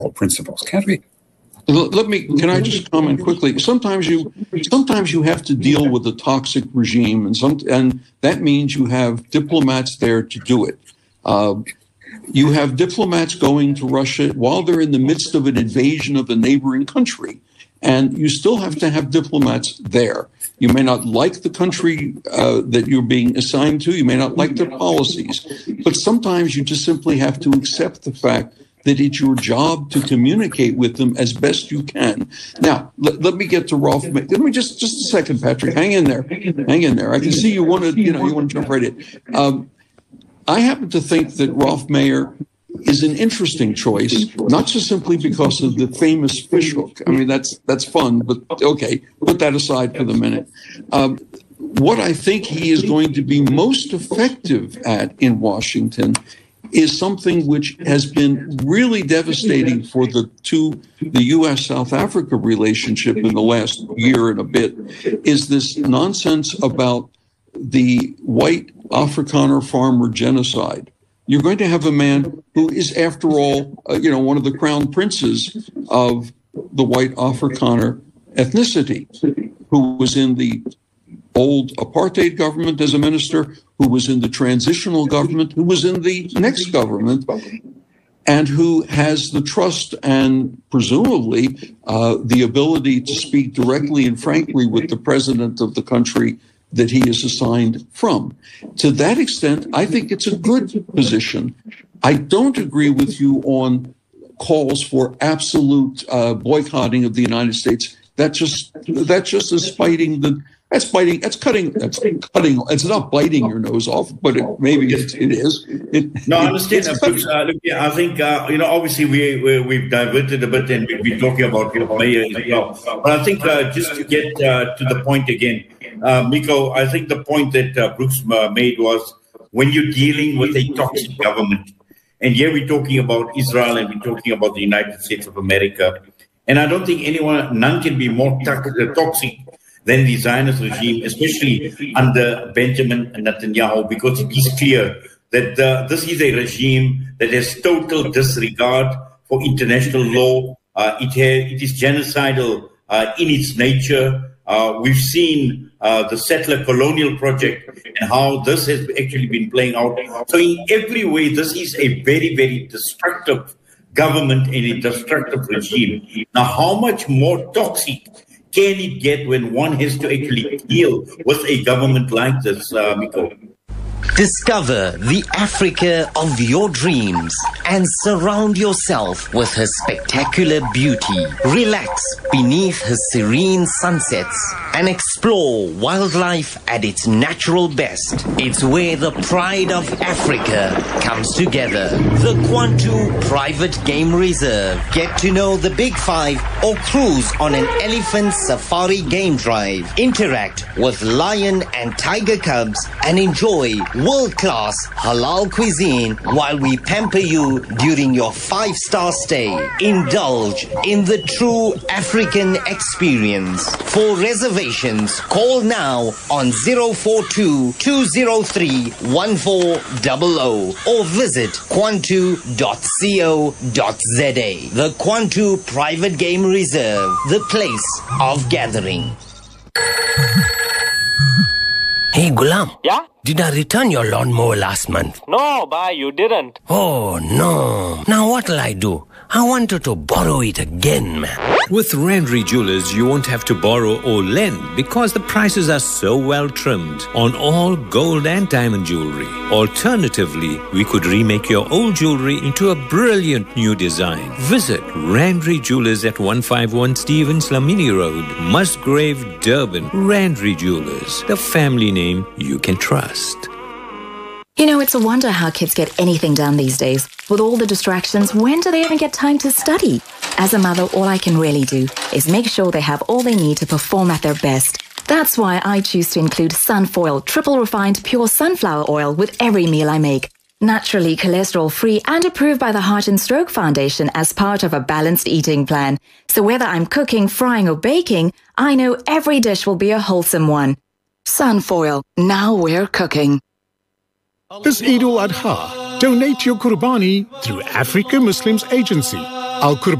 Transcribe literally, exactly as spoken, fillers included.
principles, can't we? Let me, can I just comment quickly? Sometimes you, sometimes you have to deal with a toxic regime, and some, and that means you have diplomats there to do it. Uh, you have diplomats going to Russia while they're in the midst of an invasion of a neighboring country, and you still have to have diplomats there. You may not like the country uh, that you're being assigned to. You may not like their policies, but sometimes you just simply have to accept the fact that it's your job to communicate with them as best you can. Now, let, let me get to Rolf. Let me just just a second, Patrick. Hang in there. Hang in there. I can see you want to, you know, you want to jump right in. Um, I happen to think that Rolf Mayer is an interesting choice, not just simply because of the famous fishhook. I mean, that's that's fun, but okay, put that aside for the minute. Um, what I think he is going to be most effective at in Washington is something which has been really devastating for the two, the U S South Africa relationship in the last year and a bit, is this nonsense about the white Afrikaner farmer genocide. You're going to have a man who is, after all, uh, you know, one of the crown princes of the white Afrikaner ethnicity, who was in the old apartheid government as a minister, who was in the transitional government, who was in the next government, and who has the trust and presumably uh, the ability to speak directly and frankly with the president of the country that he is assigned from. To that extent, I think it's a good position. I don't agree with you on calls for absolute uh, boycotting of the United States. That just that just is fighting the. That's biting. That's cutting. That's cutting. It's not biting your nose off, but it, maybe it, it is. It, no, I it, understand. Uh, look, yeah, I think uh, you know. Obviously, we, we we've diverted a bit, and we've been talking about Mayer as well. But I think uh, just to get uh, to the point again, uh, Miko, I think the point that uh, Brooks uh, made was when you're dealing with a toxic government, and here we're talking about Israel, and we're talking about the United States of America, and I don't think anyone, none can be more to- toxic than the Zionist regime, especially under Benjamin Netanyahu, because it is clear that uh, this is a regime that has total disregard for international law. Uh, it, ha- it is genocidal uh, in its nature. Uh, we've seen uh, the settler colonial project and how this has actually been playing out. So in every way, this is a very, very destructive government and a destructive regime. Now, how much more toxic can it get when one has to actually deal with a government like this, uh, Miko? Discover the Africa of your dreams and surround yourself with her spectacular beauty. Relax beneath her serene sunsets and explore wildlife at its natural best. It's where the pride of Africa comes together. The Kwantu Private Game Reserve. Get to know the Big Five or cruise on an elephant safari game drive. Interact with lion and tiger cubs and enjoy world-class halal cuisine while we pamper you during your five-star stay. Indulge in the true African experience. For reservations, call now on zero four two, two zero three, one four zero zero or visit kwantu dot co dot za. The Kwantu Private Game Reserve, the place of gathering. Hey, Gulam. Yeah? Did I return your lawnmower last month? No, bye, you didn't. Oh, no. Now what'll I do? I wanted to borrow it again, man. With Randry Jewelers, you won't have to borrow or lend because the prices are so well trimmed on all gold and diamond jewelry. Alternatively, we could remake your old jewelry into a brilliant new design. Visit Randry Jewelers at one fifty-one Stevens Lamini Road, Musgrave, Durban. Randry Jewelers, the family name you can trust. You know, it's a wonder how kids get anything done these days. With all the distractions, when do they even get time to study? As a mother, all I can really do is make sure they have all they need to perform at their best. That's why I choose to include Sunfoil triple refined pure sunflower oil with every meal I make. Naturally cholesterol-free and approved by the Heart and Stroke Foundation as part of a balanced eating plan. So whether I'm cooking, frying or baking, I know every dish will be a wholesome one. Sunfoil, now we're cooking. This Eid al-Adha, donate your Qurbani through Africa Muslims Agency. Al Qurban